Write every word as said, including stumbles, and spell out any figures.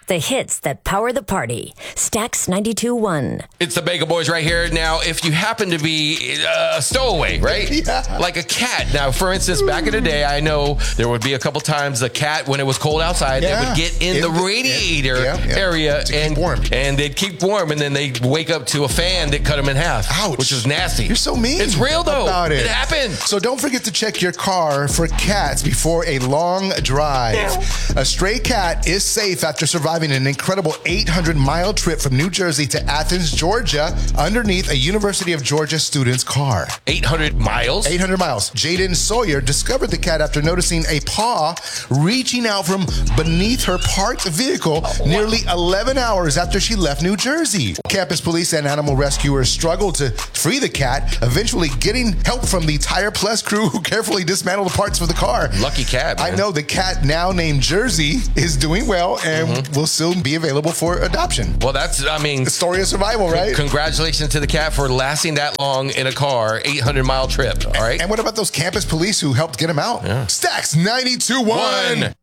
The hits that power the party. Stax ninety-two point one. It's the Bagel Boys right here. Now, if you happen to be uh, a stowaway, right? Yeah. Like a cat. Now, for instance, back in the day, I know there would be a couple times a cat, when it was cold outside, Yeah. they would get in It the would- radiator yeah, yeah. area To keep and warm. and they'd keep warm, and then they'd wake up to a fan that cut them in half. Ouch. Which is nasty. You're so mean. It's real, though. About it. It happened. So don't forget to check your car for cats before a long drive. A stray cat is safe after surviving an incredible eight hundred mile trip from New Jersey to Athens, Georgia, underneath a University of Georgia student's car. eight hundred miles? eight hundred miles. Jaden Sawyer discovered the cat after noticing a paw reaching out from beneath her parked vehicle nearly eleven hours after she left New Jersey. Campus police and animal rescuers struggled to free the cat, eventually getting help from the Tire Plus crew who carefully dismantled the parts of the car. Lucky cat, man. I know the cat, now named Jersey, is doing well and Mm-hmm. will soon be available for adoption. Well, that's, I mean... The story of survival, right? Congratulations to the cat for lasting that long in a car, eight hundred mile trip, all right? And what about those campus police who helped get him out? Yeah. Stax ninety-two point one. One.